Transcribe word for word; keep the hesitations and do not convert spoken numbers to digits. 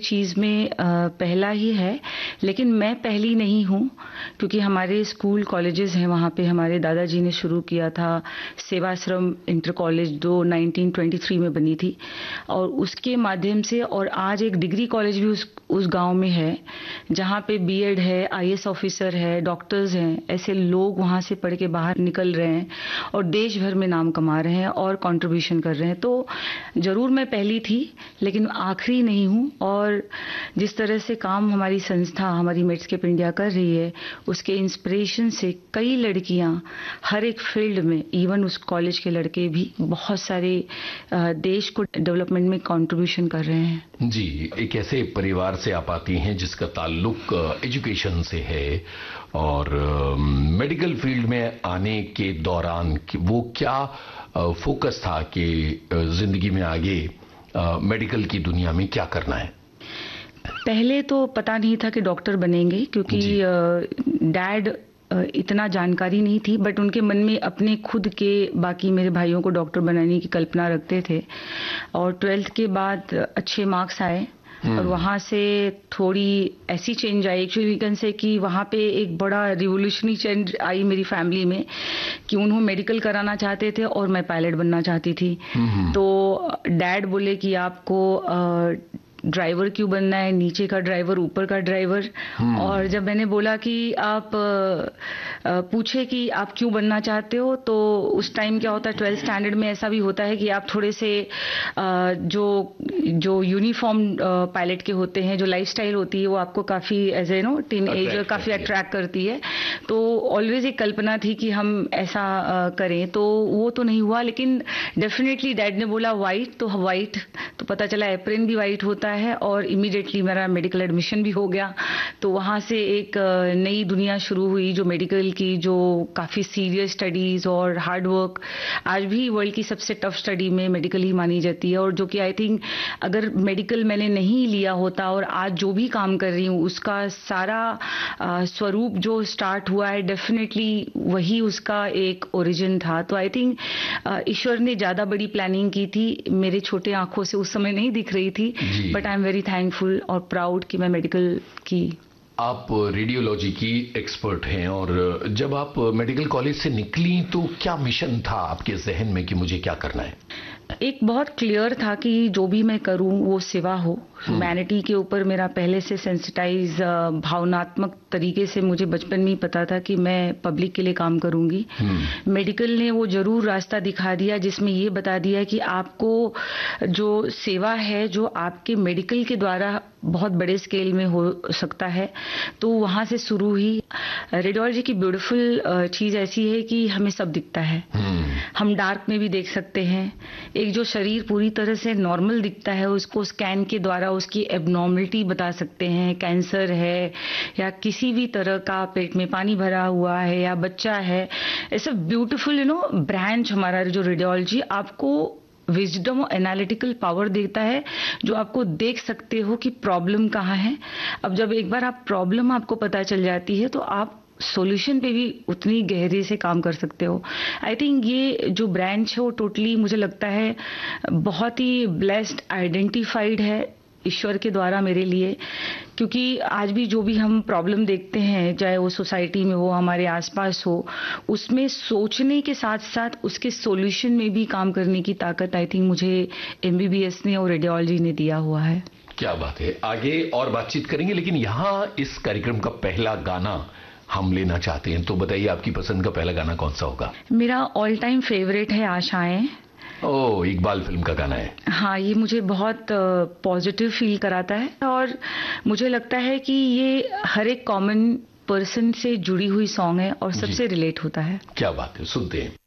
चीज़ में आ, पहला ही है, लेकिन मैं पहली नहीं हूँ क्योंकि हमारे स्कूल कॉलेजेस हैं वहाँ पे हमारे दादाजी ने शुरू किया था। सेवाश्रम इंटर कॉलेज दो नाइनटीन ट्वेंटी थ्री में बनी थी और उसके माध्यम से, और आज एक डिग्री कॉलेज भी उस उस गांव में है जहाँ पे बीएड है, आईएएस ऑफिसर है, डॉक्टर्स हैं, ऐसे लोग वहाँ से पढ़ के बाहर निकल रहे हैं और देश भर में नाम कमा रहे हैं और कंट्रीब्यूशन कर रहे हैं। तो जरूर मैं पहली थी लेकिन आखिरी नहीं हूँ। और जिस तरह से काम हमारी संस्था, हमारी मेडस्केप इंडिया कर रही है, उसके इंस्पिरेशन से कई लड़कियां हर एक फील्ड में, इवन उस कॉलेज के लड़के भी बहुत सारे देश को डेवलपमेंट में कंट्रीब्यूशन कर रहे हैं। जी, एक ऐसे परिवार से आप आती हैं जिसका ताल्लुक एजुकेशन से है और मेडिकल फील्ड में आने के दौरान वो क्या फोकस था कि जिंदगी में आगे मेडिकल की दुनिया में क्या करना है? पहले तो पता नहीं था कि डॉक्टर बनेंगे क्योंकि डैड इतना जानकारी नहीं थी, बट उनके मन में अपने खुद के बाकी मेरे भाइयों को डॉक्टर बनाने की कल्पना रखते थे। और ट्वेल्थ के बाद अच्छे मार्क्स आए और वहाँ से थोड़ी ऐसी change I, actually can say कि वहाँ पे एक बड़ा रिवोल्यूशनरी चेंज आई मेरी फैमिली में कि उन्होंने मेडिकल कराना चाहते थे और मैं पायलट बनना चाहती थी। तो डैड बोले कि आपको ड्राइवर क्यों बनना है, नीचे का ड्राइवर ऊपर का ड्राइवर। और जब मैंने बोला कि आप पूछे कि आप क्यों बनना चाहते हो, तो उस टाइम क्या होता है ट्वेल्थ स्टैंडर्ड में ऐसा भी होता है कि आप थोड़े से जो जो यूनिफॉर्म पायलट के होते हैं, जो लाइफस्टाइल होती है वो आपको काफी as a no teen age काफी अट्रैक्ट करती है। तो ऑलवेज एक कल्पना थी कि हम ऐसा करें, तो वो तो नहीं हुआ। लेकिन डेफिनेटली डैड ने बोला व्हाइट, तो व्हाइट तो पता चला एप्रिन भी व्हाइट होता है और इमीडिएटली मेरा मेडिकल एडमिशन भी हो गया। तो वहां से एक नई दुनिया शुरू हुई जो मेडिकल की, जो काफी सीरियस स्टडीज और हार्ड वर्क, आज भी वर्ल्ड की सबसे टफ स्टडी में मेडिकल ही मानी जाती है। और जो कि आई थिंक अगर मेडिकल मैंने नहीं लिया होता और आज जो भी काम कर रही हूँ उसका सारा आ, स्वरूप जो स्टार्ट हुआ है, डेफिनेटली वही उसका एक ओरिजिन था। तो आई थिंक ईश्वर ने ज्यादा बड़ी प्लानिंग की थी, मेरे छोटे आंखों से उस समय नहीं दिख रही थी, but I am very thankful और प्राउड कि मैं मेडिकल की। आप रेडियोलॉजी की एक्सपर्ट हैं और जब आप मेडिकल कॉलेज से निकली तो क्या मिशन था आपके जहन में कि मुझे क्या करना है? एक बहुत क्लियर था कि जो भी मैं करूं वो सेवा हो। ह्यूमैनिटी के ऊपर मेरा पहले से सेंसिटाइज, भावनात्मक तरीके से मुझे बचपन में ही पता था कि मैं पब्लिक के लिए काम करूंगी। मेडिकल ने वो जरूर रास्ता दिखा दिया जिसमें ये बता दिया कि आपको जो सेवा है, जो आपके मेडिकल के द्वारा बहुत बड़े स्केल में हो सकता है। तो वहां से शुरू हुई। रेडियोलॉजी की ब्यूटीफुल चीज ऐसी है कि हमें सब दिखता है, हम डार्क में भी देख सकते हैं। एक जो शरीर पूरी तरह से नॉर्मल दिखता है उसको स्कैन के द्वारा उसकी एबनॉर्मलिटी बता सकते हैं, कैंसर है या किसी भी तरह का पेट में पानी भरा हुआ है या बच्चा है। ऐसा ब्यूटीफुल यू नो ब्रांच हमारा जो रेडियोलॉजी आपको विजडम और एनालिटिकल पावर देता है, जो आपको देख सकते हो कि प्रॉब्लम कहाँ है। अब जब एक बार आप प्रॉब्लम आपको पता चल जाती है तो आप सॉल्यूशन पे भी उतनी गहरे से काम कर सकते हो। आई थिंक ये जो ब्रांच है वो टोटली मुझे लगता है बहुत ही ब्लेस्ड, आइडेंटिफाइड है ईश्वर के द्वारा मेरे लिए। क्योंकि आज भी जो भी हम प्रॉब्लम देखते हैं, चाहे वो सोसाइटी में हो, हमारे आसपास हो, उसमें सोचने के साथ साथ उसके सॉल्यूशन में भी काम करने की ताकत आई थिंक मुझे एमबीबीएस ने और रेडियोलॉजी ने दिया हुआ है। क्या बात है। आगे और बातचीत करेंगे, लेकिन यहाँ इस कार्यक्रम का पहला गाना हम लेना चाहते हैं, तो बताइए आपकी पसंद का पहला गाना कौन सा होगा? मेरा ऑल टाइम फेवरेट है आशाएं। ओह, इकबाल फिल्म का गाना है। हाँ, ये मुझे बहुत पॉजिटिव फील कराता है और मुझे लगता है कि ये हर एक कॉमन पर्सन से जुड़ी हुई सॉन्ग है और सबसे रिलेट होता है। क्या बात है, सुनते हैं।